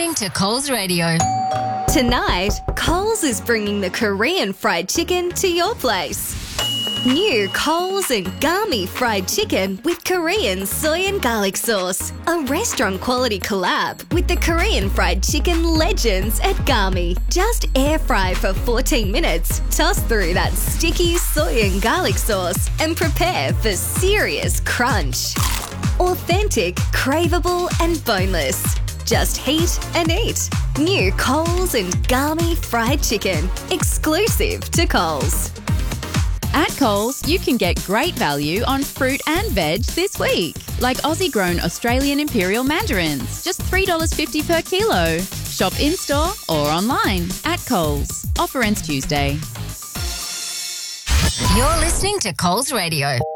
listening to Coles Radio. Tonight, Coles is bringing the Korean fried chicken to your place. New Coles and Gami fried chicken with Korean soy and garlic sauce. A restaurant-quality collab with the Korean fried chicken legends at Gami. Just air fry for 14 minutes, toss through that sticky soy and garlic sauce, and prepare for serious crunch. Authentic, craveable, and boneless. Just heat and eat. New Coles and Gami fried chicken. Exclusive to Coles. At Coles, you can get great value on fruit and veg this week, like Aussie-grown Australian Imperial mandarins, just $3.50 per kilo. Shop in-store or online at Coles. Offer ends Tuesday. You're listening to Coles Radio.